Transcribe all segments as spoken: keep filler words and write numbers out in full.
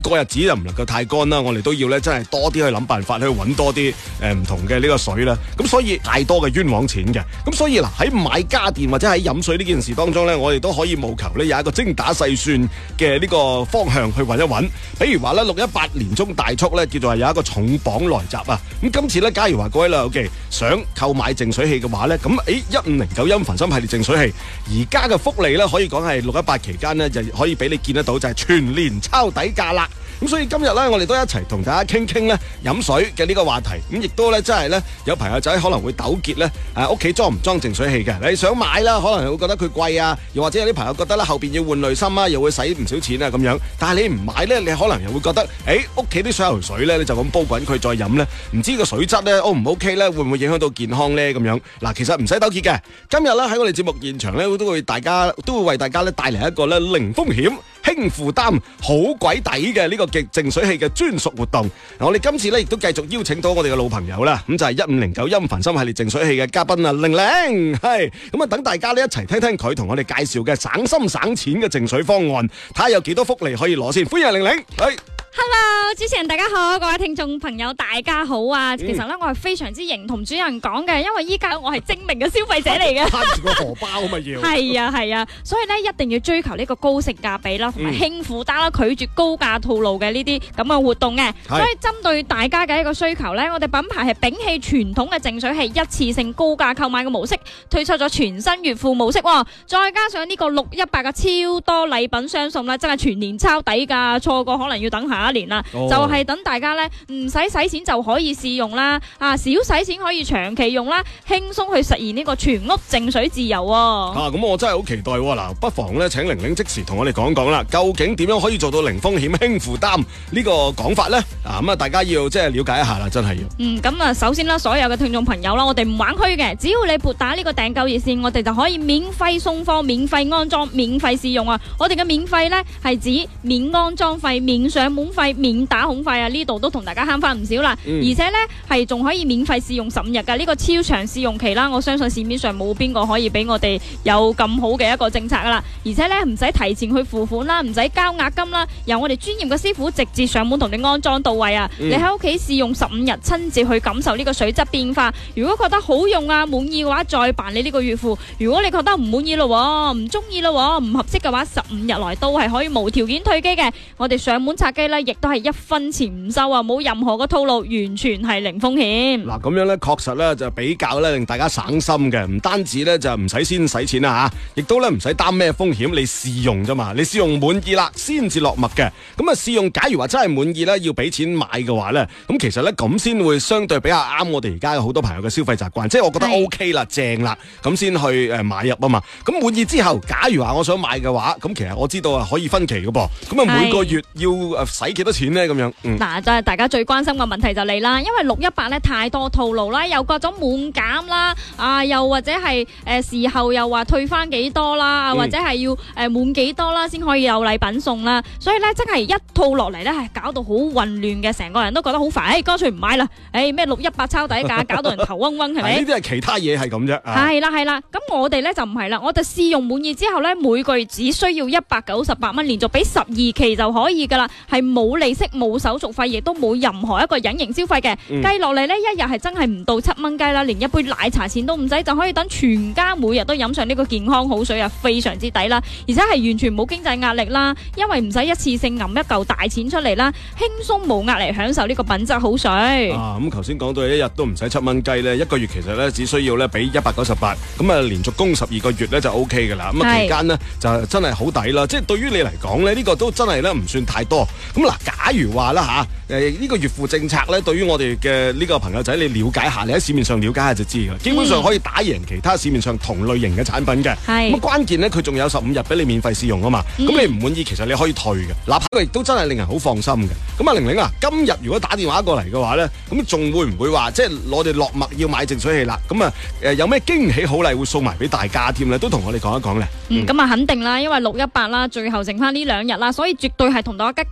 個日子就唔能夠太乾啦，我哋都要咧真係多啲去諗辦法去揾多啲誒唔同嘅呢個水啦。咁所以太多嘅冤枉錢嘅，咁所以嗱喺買家電或者喺飲水呢件事當中咧，我哋都可以務求咧有一個精打細算嘅呢個方向去揾一揾。比如話咧六一八年中大促咧叫做係有一個重磅來襲啊！咁今次咧假如話各位老友記想購買淨水器嘅話咧，咁誒一五零九陰凡心系列淨水器而家嘅福利咧可以講係六一八期間咧就可以俾你見得到，就係全年抄底價啦。咁所以今日咧，我哋都一齊同大家傾傾咧飲水嘅呢個話題。咁亦都咧，真係咧有朋友仔可能會糾結咧，誒屋企裝唔裝淨水器嘅？你想買啦，可能會覺得佢貴啊，又或者有啲朋友覺得咧後邊要換濾芯啊，又會使唔少錢啊咁樣。但係你唔買咧，你可能又會覺得，誒屋企啲水喉水咧，你就咁煲滾佢再飲咧，唔知個水質咧 O 唔 OK 咧，會唔會影響到健康咧咁樣？嗱，其實唔使糾結嘅。今日咧喺我哋節目現場咧，都會大家都會為大家咧帶嚟一個咧零風險、輕負擔、好鬼抵嘅呢個極淨水器嘅專屬活動。我哋今次咧亦都繼續邀請到我哋嘅老朋友啦，咁就係一五零九陰凡心系列淨水器嘅嘉賓啊，玲玲係咁啊，等大家呢一齊聽聽佢同我哋介紹嘅省心省錢嘅淨水方案，睇下有幾多福利可以攞先。歡迎玲玲，係。 Hello， 主持人大家好，各位聽眾朋友大家好啊！其實咧，我係非常之認同主人講嘅，因為依家我係精明嘅消費者嚟嘅， 慳住個荷包啊嘛要。 係啊係啊，所以咧一定要追求呢個高性價比啦，同埋輕負擔啦，拒絕高價套路嘅呢啲咁嘅活動嘅。所以針對大家嘅一個需求咧，我哋品牌係摒棄傳統嘅淨水器一次性高價購買嘅模式，推出咗全新月付模式，再加上呢個六一八嘅超多禮品相送啦，真係全年抄底㗎，錯過可能要等下一年啦，哦、就係等大家咧唔使使錢就可以試用啦，啊少使錢可以長期用啦，輕鬆去實現呢個全屋淨水自由啊！啊咁我真係好期待喎！嗱，不妨咧請玲玲即時同我哋講講啦，究竟點樣可以做到零風險輕負擔呢個講法咧？啊咁啊，大家要即係了解一下啦，真係要。嗯， 咁啊，首先啦，所有嘅聽眾朋友啦，我哋唔玩虛嘅，只要你撥打呢個訂購熱線，我哋就可以免費送貨、免費安裝、免費試用啊！我哋嘅免費咧係指免安裝費、免上門費、免打孔費啊！呢度都同大家慳翻唔少啦，嗯、而且呢係仲可以免費試用十五日噶，呢、這個超長試用期啦！我相信市面上冇邊個可以俾我哋有咁好嘅一個政策噶啦，而且呢唔使提前去付款啦，唔使交押金啦，由我哋專業嘅師傅直接上門同你安裝到位啊！嗯、你喺屋企試用十五日，親自去感受呢個水質變化。如果覺得好用啊，滿意嘅話，再辦理呢個月付。如果你覺得唔滿意咯，唔中意咯，唔合適嘅話，十五日內都係可以無條件退機嘅。我哋上門拆機呢，亦都係一分錢唔收啊，冇任何嘅套路，完全係零風險。 嗱，咁樣咧，確實咧就比較咧令大家省心嘅，唔單止咧就唔使先使錢啦吓，亦都咧唔使擔咩風險，你試用啫嘛，你試用滿意啦，先至落墨嘅。咁啊，試用假如話真係滿意咧，要俾錢買嘅話咧，咁其實咧咁先會相對比較啱我哋而家好多朋友嘅消費習慣，即係我覺得 OK 啦，正啦，咁先去誒買入啊嘛。咁滿意之後，假如話我想買嘅話，咁其實我知道啊可以分期嘅噃，咁啊每個月要誒使幾多錢咧咁樣？ 嗱、嗯，就係大家最關心嘅問題就嚟啦，因為六一八咧太多套路啦，又各種滿減啦，啊又或者係誒事後又話退翻幾多啦，嗯、或者係要誒滿幾多啦先可以有禮品送啦，所以咧真係一套落嚟咧係搞到好混亂嘅，成個人都覺得好煩，誒乾脆唔買啦，誒咩六一八抄底價，搞到人頭嗡嗡係咪？ 呢啲係其他嘢係咁啫。 係啦係啦，咁我哋咧就唔係啦，我哋試用滿意之後咧，每個月只需要一百九十八蚊，連續俾十二期就可以噶啦，係冇利息冇手續費，亦都冇任何一個隱形消費嘅，計落嚟呢，一日係真係唔到七蚊雞啦，連一杯奶茶錢都唔使，就可以等全家每日都飲上呢個健康好水啊，非常之抵啦，而且係完全冇經濟壓力啦，因為唔使一次性揞一嚿大錢出嚟啦，輕鬆無壓嚟享受呢個品質好水。 啊，咁頭先講到一日都唔使七蚊雞呢，一個月其實呢只需要呢俾一百九十八，咁啊連續供十二個月呢就 O K 噶啦，咁啊期間呢就真係好抵啦，即係對於你嚟講呢，呢、呢個都真係呢唔算太多。咁嗱，假如話啦吓，誒、這、呢個月付政策咧，對於我哋嘅呢個朋友仔，你了解下，你喺市面上了解下就知㗎。基本上可以打贏其他市面上同類型嘅產品嘅。咁關鍵咧，佢仲有十五日俾你免費試用啊嘛。咁、嗯、你唔滿意，其實你可以退嘅。哪怕佢亦都真係令人好放心嘅。咁啊，玲玲啊，今日如果打電話過嚟嘅話咧，咁仲會唔會話即係我哋落墨要買淨水器啦？咁啊誒有咩驚喜好禮會送埋俾大家添咧？都同我哋講一講咧。 嗯，咁啊肯定啦，因為六一八啦，最後剩翻呢兩日啦，所以絕對係同大家加碼嘅。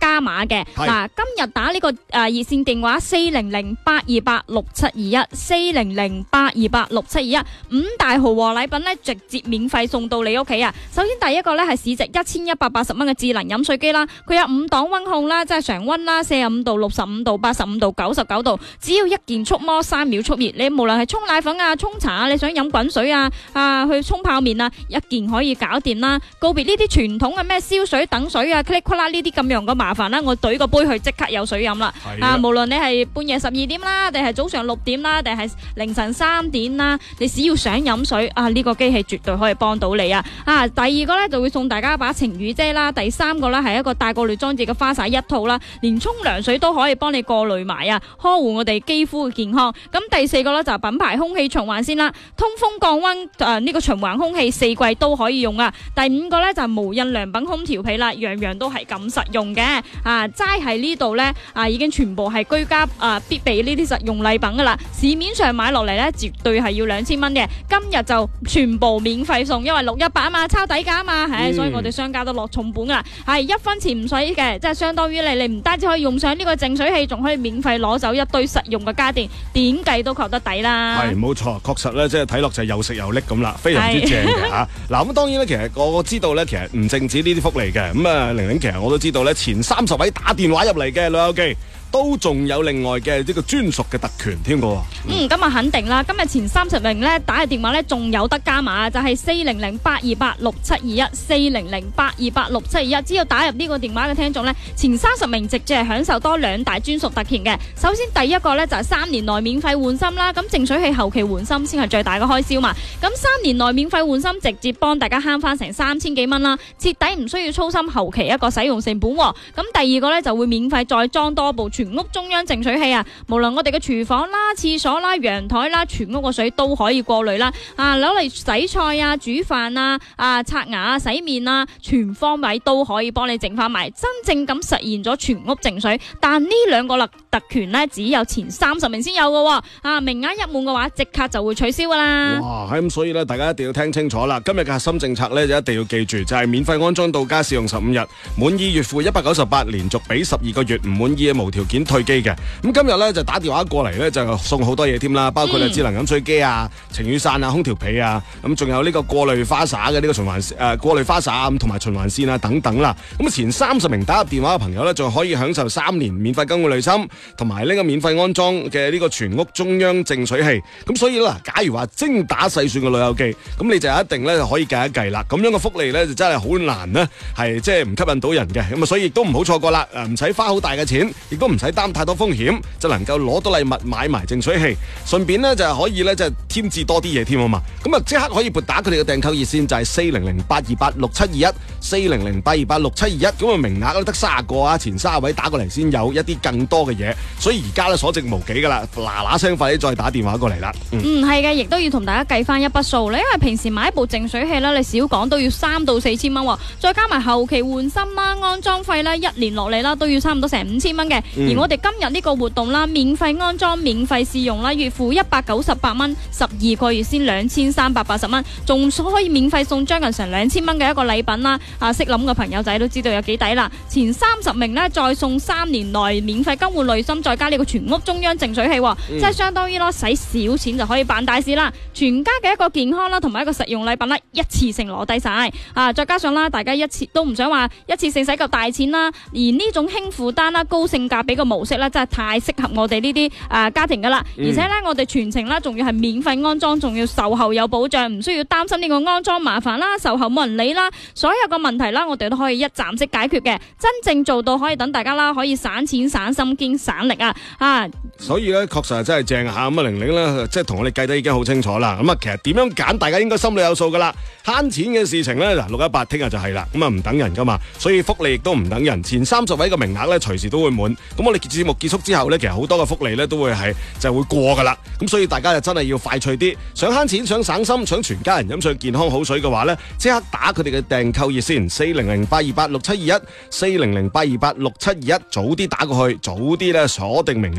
嘅。 係嗱，今日打呢、這個誒、呃、熱線電話四零零八二八六七二一，四零零八二八六七二一，五大豪華禮品咧直接免費送到你屋企啊！首先第一個咧係市值一千一百八十蚊嘅智能飲水機啦，佢有五檔溫控啦，即係常溫啦，四十五度、六十五度、八十五度、九十九度，只要一鍵觸摸三秒速熱，你無論係沖奶粉啊、沖茶啊，你想飲滾水啊、啊去沖泡麵啊，一鍵可以搞掂啦。告別呢啲傳統嘅咩燒水、等水啊、click 啦呢啲咁樣嘅麻煩啦，我懟個杯去即刻有水飲啦。啊，無論你係半夜十二點啦，定係早上六點啦，定係凌晨三點啦，你只要想飲水啊，呢、這個機器絕對可以幫到你啊！啊，第二個呢就會送大家一把晴雨遮啦，第三個呢係一個大過濾裝置嘅花灑一套啦，連沖涼水都可以幫你過濾埋啊，呵護我哋肌膚嘅健康。咁第四個呢就係品牌空氣循環先啦，通風降溫誒呢個循環空氣四季都可以用啊。第五個呢就係無印良品空調被啦，樣樣都係咁實用嘅啊！齋喺呢度呢，啊，已經全部係居家啊必備呢啲實用禮品噶啦，市面上買落嚟呢，絕對係要兩千蚊嘅，今日就全部免費送，因為六一八啊嘛，抄底價啊嘛，係、嗯，所以我哋商家都落重本啦，係一分錢唔使嘅，即係相當於你，你唔單止可以用上呢個淨水器，仲可以免費攞走一堆實用嘅家電，點計都覺得抵啦。係冇錯，確實咧，即係睇落就係又食又拎咁啦，非常之正嘅吓。嗱咁當然咧，其實我知道咧，其實唔淨止呢啲福利嘅，咁啊玲玲其實我都知道咧，前三十位打電話入嚟嘅老友記，都仲有另外嘅呢個專屬嘅特權添㗎。 嗯，咁啊肯定啦，今日前三十名咧打嘅電話咧，仲有得加碼，就係四零零八二八六七二一，四零零八二八六七二一。只要打入呢個電話嘅聽眾咧，前三十名直接係享受多兩大專屬特權嘅。首先第一個咧就係三年內免費換芯啦，咁淨水器後期換芯先係最大嘅開銷嘛。咁三年內免費換芯，直接幫大家慳翻成三千幾蚊啦，徹底唔需要操心後期一個使用成本。咁第二個咧就會免費再裝多部全屋中央淨水器啊，無論我哋嘅廚房啦、廁所啦、陽台啦，全屋個水都可以過濾啦。啊，攞嚟洗菜啊、煮飯啊、啊刷牙啊、洗面啊，全方位都可以幫你整翻埋，真正咁實現咗全屋淨水。但呢兩個特權呢，只有前三十名先有嘅，啊，名額一滿嘅話，即刻就會取消噶啦。 哇，咁所以咧，大家一定要聽清楚啦。今日嘅核心政策咧，就一定要記住，就係、是、免費安裝到家試用十五日，滿意月付一百九十八，連續俾十二個月，唔滿意嘅無條件退機嘅。咁今日咧就打電話過嚟咧，就送好多嘢添啦，包括係智能飲水機啊、晴雨傘啊、空調被啊，咁仲有呢個過濾花灑嘅呢個循環誒、呃、過濾花灑同埋循環線啊等等啦。咁前三十名打入電話嘅朋友咧，仲可以享受三年免費更換濾芯，同埋呢個免費安裝嘅呢個全屋中央淨水器。咁所以啦，假如話精打細算嘅老友記，咁你就一定咧可以計一計啦。咁樣嘅福利咧就真係好難呢，係即係唔吸引到人嘅。咁啊，所以亦都唔好錯過啦。誒，唔使花好大嘅錢，亦都唔使擔太多風險，就能夠攞到禮物買埋淨水器，順便呢就係可以咧即係添置多啲嘢添啊嘛。咁啊，即刻可以撥打佢哋嘅訂購熱線，就係四零零八二八六七二一，四零零八二八六七二一。咁啊，名額都得卅個啊，前卅位打過嚟先有一啲更多嘅嘢。所以而家咧所剩無幾噶啦，嗱嗱聲快啲再打電話過嚟啦。 嗯，係嘅，亦都要同大家計翻一筆數咧，因為平時買一部淨水器咧，你少講都要三到四千蚊，再加埋後期換芯啦、安裝費啦，一年落嚟啦都要差唔多成五千蚊嘅。嗯、而我哋今日呢個活動啦，免費安裝、免費試用啦，月付一百九十八蚊，十二個月先兩千三百八十蚊，仲可以免費送將近成兩千蚊嘅一個禮品啦。啊，識諗嘅朋友仔都知道有幾抵啦。前三十名呢，再送三年內免費更換濾芯，再加呢個全屋中央淨水器，嗯、即係相當於咯，使少錢就可以辦大事啦。全家嘅一個健康啦，同埋一個實用禮品啦，一次性攞低晒。啊，再加上啦，大家一次都唔想話一次性使夠大錢啦，而呢種輕負擔啦、高性價比嘅模式咧，真係太適合我哋呢啲誒家庭噶啦。嗯、而且咧，我哋全程啦，仲要係免費安裝，仲要售後有保障，唔需要擔心呢個安裝麻煩啦，售後冇人理啦，所有嘅問題啦，我哋都可以一站式解決嘅，真正做到可以等大家啦，可以省錢、省心兼省力啊！啊， 所以咧，確實係真係正下咁啊！玲玲咧，即係同我哋計得已經好清楚啦。咁啊，其實點樣揀，大家應該心裏有數噶啦。慳錢嘅事情咧，嗱，六一八聽日就係啦。咁啊，唔等人噶嘛，所以福利亦都唔等人。前三十位嘅名額咧，隨時都會滿。咁我哋節目結束之後咧，其實好多嘅福利咧都會係就會過噶啦。咁所以大家就真係要快脆啲，想慳錢、想省心、想全家人飲上健康好水嘅話咧，即刻打佢哋嘅訂購熱線四零零八二八六七二一，四零零八二八六七二一，早啲打過去，早啲咧鎖定名額就唔會俾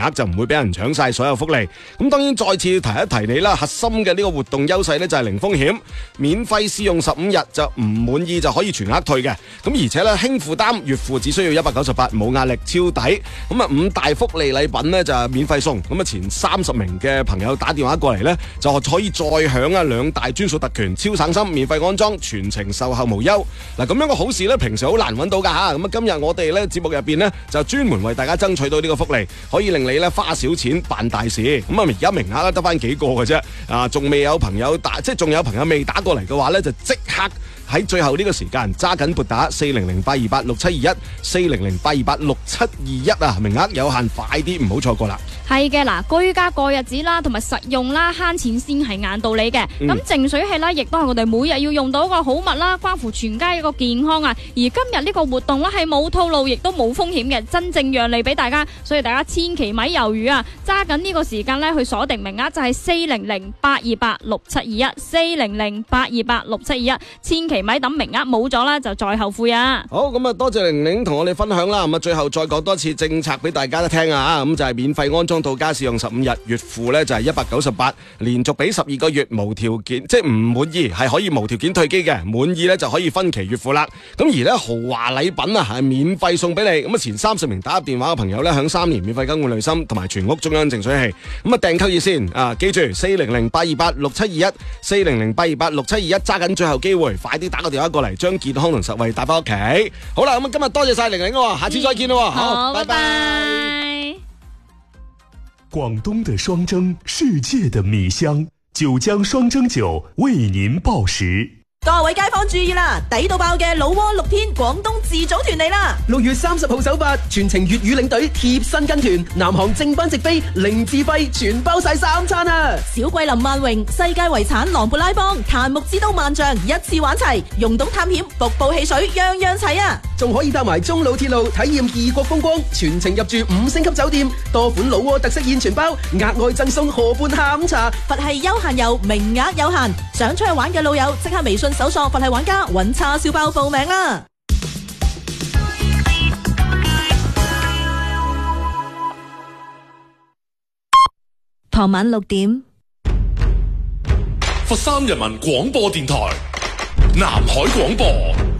俾人搶晒所有福利。咁當然再次提一提你啦，核心嘅呢個活動優勢呢，就係零風險，免費試用十五日，就唔滿意就可以全額退嘅。咁而且呢，輕負擔，月付只需要一百九十八，冇壓力，超抵。咁啊五大福利禮品呢，就免費送。咁啊前三十名嘅朋友打電話過嚟呢，就可以再享啊兩大專屬特權，超省心，免費安裝，全程售後無憂。嗱，咁樣嘅好事呢，平時好難揾到噶吓。咁啊今日我哋呢節目入邊呢，就專門為大家爭取到呢個福利，可以令你呢花少錢辦大事。咁啊而家名額咧得翻幾個嘅啫，啊仲未有朋友打，即係仲有朋友未打過嚟嘅話呢，就即刻喺最後呢個時間揸緊撥打四零零八二八六七二一四零零八二八六七二一啊，名額有限，快啲唔好錯過啦。 係嘅，嗱，居家過日子啦，同埋實用啦，慳錢先係硬道理嘅。咁淨水器啦，亦都係我哋每日要用到一個好物啦，關乎全家一個健康啊。而今日呢個活動咧係冇套路，亦都冇風險嘅，真正讓利俾大家，所以大家千祈咪猶豫啊！揸緊呢個時間咧去鎖定名額，就係四零零八二八六七二一四零零八二八六七二一，千祈咪等名額冇咗啦，就再後悔啊！ 好，咁啊多謝玲玲同我哋分享啦。咁啊最後再講多次政策俾大家聽啊！咁就係免費安裝到家試用十五日，月付呢就係一百九十八，連續俾十二個月無條件，即係唔滿意係可以無條件退機嘅，滿意呢就可以分期月付啦。咁而呢豪華禮品啊係免費送俾你。咁啊前三十名打入電話嘅朋友呢，享三年免費更換濾芯同埋全屋中央淨水器。咁啊訂購熱線啊，記住四零零八二八六七二一四零零八二八六七二一，揸緊最後機會，快啲打個電話過嚟，將健康同實惠帶翻屋企。好啦，咁啊今日多謝晒玲玲喎，下次再見咯。 嗯、好， 好，拜拜。 廣東的雙蒸，世界的米香，九江雙蒸酒為您報時。 各位街坊注意啦，抵到爆嘅老撾六天廣東自組團嚟啦！六月三十號首發，全程粵語領隊貼身跟團，南航正班直飛，零自費全包晒三餐啊！小桂林萬榮、世界遺產狼勃拉邦、檀木之都萬象一次玩齊，溶洞探險、瀑布汽水樣樣齊啊！仲可以搭埋中老鐵路體驗異國風光，全程入住五星級酒店，多款老撾特色宴全包，額外贈送河畔下午茶。佛系休閒遊名額有限，想出去玩嘅老友即刻微信搜索佛系玩家揾叉燒包報名啦！傍晚六點， 佛山人民廣播電台南海廣播。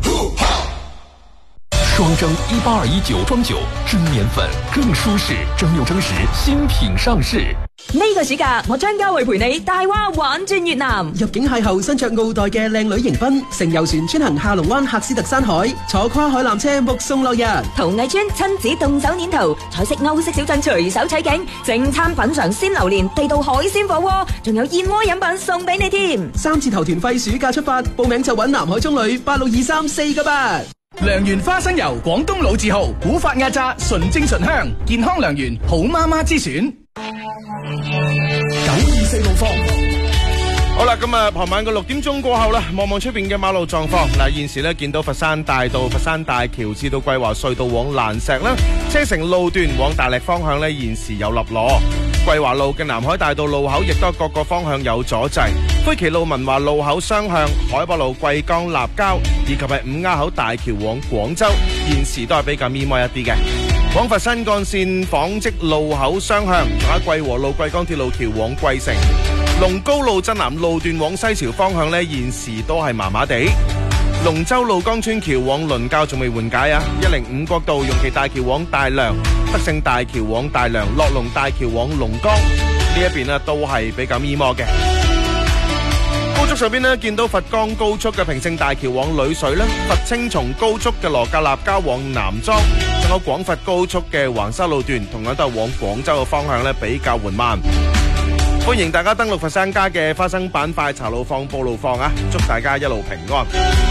雙蒸一八二一酒莊酒，蒸麵粉更舒適，蒸餾蒸食新品上市。 呢個暑假，我張家慧陪你大蛙玩轉越南。入境邂逅身着奧黛嘅靚女迎賓，乘遊船穿行下龍灣喀斯特山海，坐跨海纜車目送落日。陶藝村親子動手捏陶，彩色歐式小鎮隨手取景，正餐品嘗鮮榴蓮、地道海鮮火鍋，仲有燕窩飲品送俾你添。三次頭團費暑假出發，報名就揾南海中旅八六二三四個八。 良緣花生油，廣東老字號，古法壓榨，純正醇香，健康良緣，好媽媽之選。九二四路況。 好啦，咁啊，傍晚嘅六點鐘過後啦，望望出邊嘅馬路狀況。嗱，現時咧見到佛山大道、佛山大橋至到桂華隧道往蘭石啦，車城路段往大瀝方向咧，現時有立攞。桂華路嘅南海大道路口亦都各個方向有阻滯。灰旗路文華路口雙向、海博路桂江立交以及係五丫口大橋往廣州，現時都係比較咪摩一啲嘅。廣佛新幹線紡織路口雙向，仲有桂和路桂江鐵路橋往桂城。龍高路鎮南路段往西潮方向呢，現時都係麻麻地。龍洲路江村橋往倫教仲未緩解啊！一零五國道容其大橋往大良，德勝大橋往大良，樂龍大橋往龍崗呢一邊呢都係比較咪摩嘅。高速上邊呢，見到佛岡高速嘅平勝大橋往呂水啦，佛青松高速嘅羅格立交往南莊，仲有廣佛高速嘅橫沙路段同樣都係往廣州嘅方向呢比較緩慢。歡迎大家登錄佛山家嘅花生板塊查路況報路況啊！祝大家一路平安。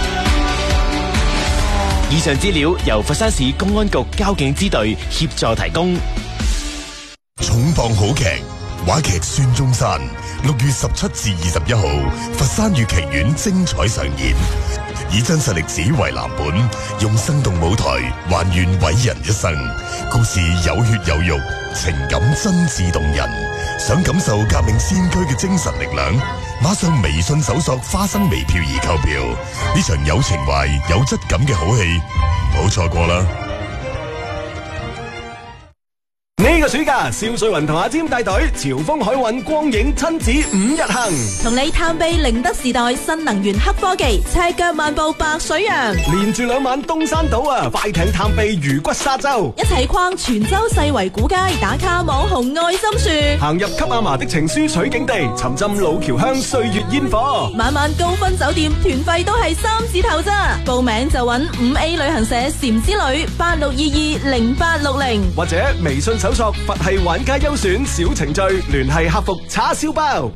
以上資料由佛山市公安局交警支隊協助提供。 重磅好劇，話劇《孫中山》，六月十七至二十一號，佛山粵劇院精彩上演，以真實歷史為藍本，用生動舞台還原偉人一生，故事有血有肉，情感真摯動人。想感受革命先驅嘅精神力量，馬上微信搜索花生微票而購票。呢場有情懷、有質感嘅好戲，唔好錯過啦！ 你呢個暑假，蕭瑞雲同阿尖帶隊潮豐海運光影親子五日行， 同你探秘寧德時代新能源黑科技，赤腳漫步白水洋， 連住兩晚東山島啊，快艇探秘魚骨沙洲， 一齊逛泉州世圍古街，打卡網紅愛心樹， 行入給阿嫲的情書取景地，沉浸老橋香歲月煙火， 晚晚高分酒店團費都係三字頭咋，報名就揾五 A 旅行社禪之旅八六二二零八六零， 或者微信搜索佛系玩家優選小程序，聯繫客服叉燒包。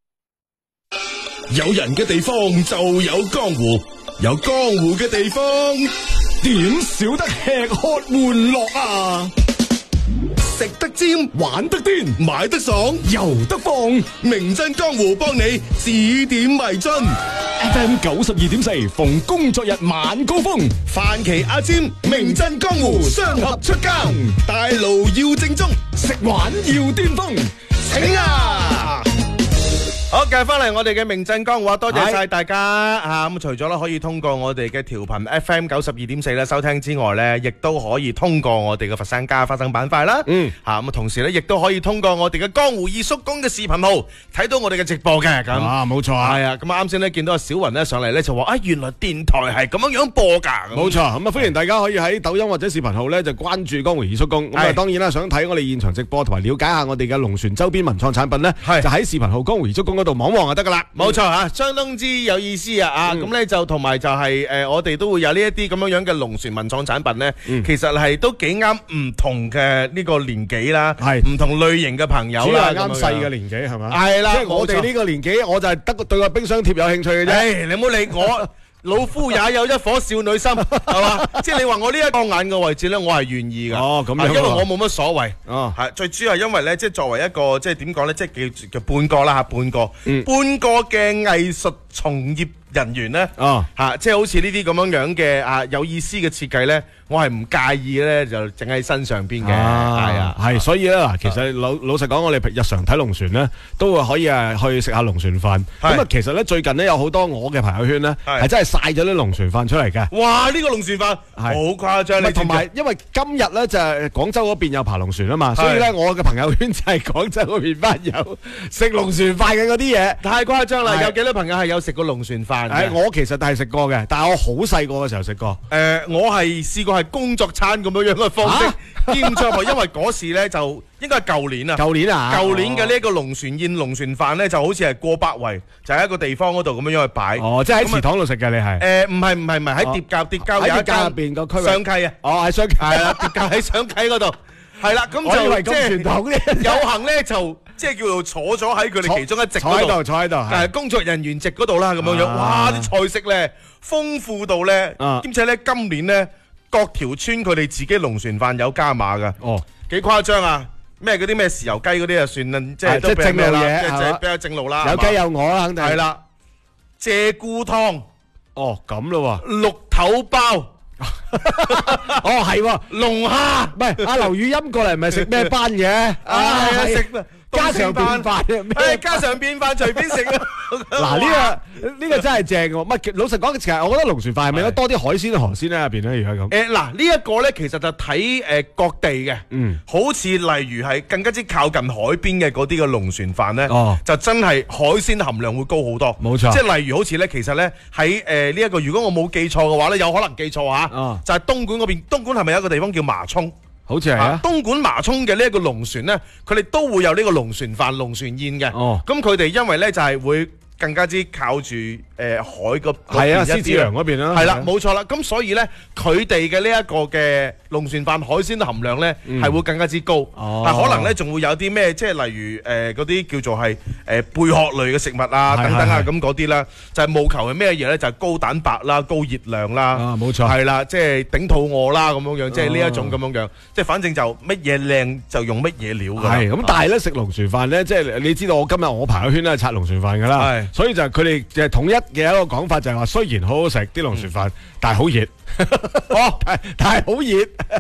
有人嘅地方就有江湖，有江湖嘅地方點少得吃喝玩樂啊！食得尖，玩得癲，買得爽，遊得放。名震江湖幫你指點迷津。 F M 九十二點四，逢工作日晚高峰， 范琪阿尖，名震江湖，雙合出更，大路要正宗， 食玩要巔峰， 請啊！ 好，繼續翻嚟我哋嘅名震江湖啊！多謝晒大家啊！咁除咗咧可以通過我哋嘅調頻 F M 九十二點四咧收聽之外咧，亦都可以通過我哋嘅佛山家花生板塊啦。嗯，吓咁啊，同時咧亦都可以通過我哋嘅江湖二叔公嘅視頻號睇到我哋嘅直播嘅。咁啊，冇錯啊， 係啊。咁啊，啱先咧見到阿小雲咧上嚟咧就話啊，原來電台係咁樣樣播噶。 冇錯，咁啊歡迎大家可以喺抖音或者視頻號咧就關注江湖二叔公。咁啊，當然啦，想睇我哋現場直播同埋了解下我哋嘅龍船周邊文創產品咧，就喺視頻號江湖二叔公嗰度望望就得噶啦。 冇錯吓，相當之有意思啊！啊，咁咧就同埋就係誒，我哋都會有呢一啲咁樣樣嘅龍船文創產品咧，其實係都幾啱唔同嘅呢個年紀啦，係唔同類型嘅朋友啦， 主要係啱細嘅年紀係嘛？ 係啦， 即係我哋呢個年紀，我就係得對個冰箱貼有興趣嘅啫。 你唔好理我。老夫也有一顆少女心，係嘛？即係你話我呢一個眼嘅位置咧，我係願意噶。 哦，咁樣， 因為我冇乜所謂。 哦， 係最主要係因為咧，即係作為一個即係點講咧，即係叫叫半個啦吓，半個，半個嘅藝術從業人員咧， 哦， 吓，即係好似呢啲咁樣樣嘅啊有意思嘅設計咧，我係唔介意咧，就整喺身上邊嘅。係啊， 係，所以咧嗱，其實老老實講，我哋日常睇龍船咧，都會可以啊去食下龍船飯。咁啊，其實咧最近咧有好多我嘅朋友圈咧，係真係晒咗啲龍船飯出嚟嘅。 哇！呢個龍船飯好誇張，你同埋因為今日咧就係廣州嗰邊有爬龍船啊嘛，所以咧我嘅朋友圈就係廣州嗰邊班友食龍船飯嘅嗰啲嘢， 太誇張啦！有幾多朋友係有食過龍船飯？ 誒，我其實係食過嘅，但係我好細個嘅時候食過。 誒，我係試過係工作餐咁樣樣嘅方式兼出去，因為嗰時咧就應該係舊年啊， 舊年啊， 舊年嘅呢一個龍船宴、龍船飯咧，就好似係過百圍，就喺一個地方嗰度咁樣樣去擺。 哦，即係喺祠堂度食嘅，你係？ 誒，唔係唔係唔係喺疊甲，疊甲有一間入邊個區域雙溪啊。 哦，喺雙溪係啦，疊甲喺雙溪嗰度。係啦，咁就即係有幸咧，就即係叫做坐咗喺佢哋其中一席嗰度， 坐喺度，坐喺度， 誒工作人員席嗰度啦，咁樣樣，哇！啲菜式咧豐富到咧，兼且咧今年咧各條村佢哋自己龍船飯有加碼噶，哦，幾誇張啊！咩嗰啲咩豉油雞嗰啲就算啦，即係都正路嘢， 即係比較正路啦， 有雞有鵝啦，肯定係啦，鷓鴣湯， 哦咁咯喎， 綠頭包。 哦係喎， 龍蝦， 唔係阿劉宇音過嚟，唔係食咩班嘅？ 啊係啊，食家常便飯， 誒家常便飯隨便食啊！ 嗱呢個呢個真係正喎，唔係老實講，其實我覺得龍船飯係咪應該多啲海鮮河鮮喺入邊咧？而家咁誒嗱，呢一個咧其實就睇誒各地嘅，嗯，好似例如係更加之靠近海邊嘅嗰啲嘅龍船飯咧，哦，就真係海鮮含量會高好多， 冇錯。 即係例如好似咧，其實咧喺誒呢一個，如果我冇記錯嘅話咧，有可能記錯嚇，就係東莞嗰邊，東莞係咪有一個地方叫麻涌？ 好似係啊！ 東莞麻涌嘅呢一個龍船咧，佢哋都會有呢個龍船飯、龍船宴嘅。哦，咁佢哋因為咧就係會更加之靠住誒海個係啊，獅子洋嗰邊啦， 係啦，冇錯啦。咁所以咧，佢哋嘅呢一個嘅龍船飯海鮮含量咧係會更加之高。哦，但可能咧仲會有啲咩，即係例如誒嗰啲叫做係誒貝殼類嘅食物啊等等啊咁嗰啲啦，就係務求係咩嘢咧？就係高蛋白啦、高熱量啦。 啊，冇錯， 係啦，即係頂肚餓啦咁樣樣，即係呢一種咁樣樣，即係反正就乜嘢靚就用乜嘢料㗎。 係咁，但係咧食龍船飯咧，即係你知道我今日我朋友圈咧係刷龍船飯㗎啦。係。所以就係佢哋就係統一嘅一個講法，就係話雖然好好食啲龍船飯，但係好熱。哦，但係好熱，係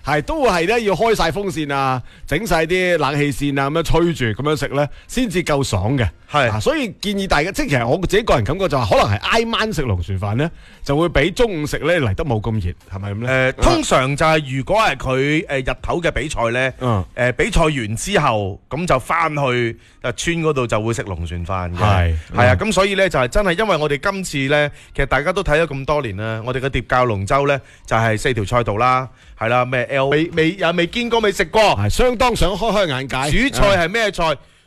係都會係咧要開晒風扇啊，整晒啲冷氣扇啊，咁樣吹住咁樣食咧，先至夠爽嘅。 係、 啊，所以建議大家，即係其實我自己個人感覺就係，可能係挨晚食龍船飯咧，就會比中午食咧嚟得冇咁熱，係咪咁咧？ 誒、呃，通常就係如果係佢誒日頭嘅比賽咧，誒、 嗯呃、比賽完之後，咁就翻去誒村嗰度就會食龍船飯嘅。 係係啊，咁所以咧就係真係，因為我哋今次咧，其實大家都睇咗咁多年啦，我哋嘅蝶教龍舟咧就係四條賽道啦，係啦，咩 L 未未又未見過未食過， 係相當想開開眼界。 主菜係咩菜？